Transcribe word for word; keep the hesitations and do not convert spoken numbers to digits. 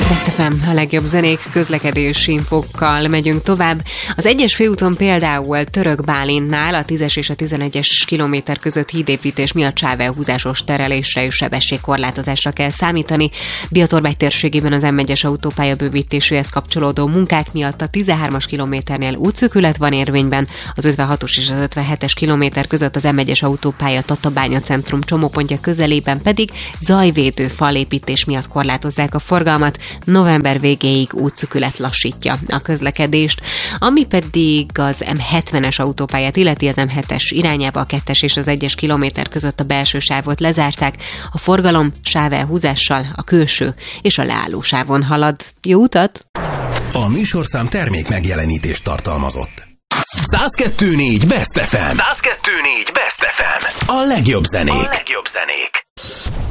Best ef em, a legjobb zenék, közlekedési infokkal megyünk tovább. Az egyes főúton például Török Bálintnál a tízes és a tizenegyes kilométer között hídépítés miatt sávelhúzásos terelésre és sebességkorlátozásra kell számítani. Biatorbágy térségében az em egyes autópálya bővítéséhez kapcsolódó munkák miatt a tizenhármas kilométernél útszűkület van érvényben, az ötvenhatos és az ötvenhetes kilométer között az em egyes autópálya Tatabánya centrum csomópontja közelében pedig zajvédő falépítés miatt korlátozzák a forgalmat, november végéig útszűkület lassítja a közlekedést, ami pedig az em hetvenes autópályát illeti, az em hetes irányába a kettes és az egyes kilométer között a belső sávot lezárták, a forgalom sávelhúzással a külső és a leálló sávon halad. Jó utat! A műsorszám termék megjelenítést tartalmazott. száz kettő négy Best ef em. száz kettő négy Best ef em. A legjobb zenék. A legjobb zenék.